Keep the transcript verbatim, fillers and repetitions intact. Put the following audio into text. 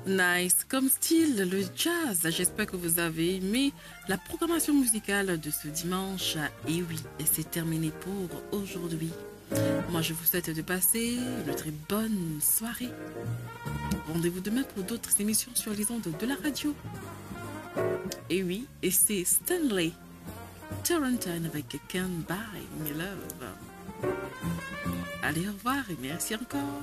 Nice. Comme style, le jazz. J'espère que vous avez aimé la programmation musicale de ce dimanche. Et oui, et c'est terminé pour aujourd'hui. Moi, je vous souhaite de passer une très bonne soirée. Rendez-vous demain pour d'autres émissions sur les ondes de la radio. Et oui, et c'est Stanley Torrington avec Can't Buy Me Love. Allez, au revoir et merci encore.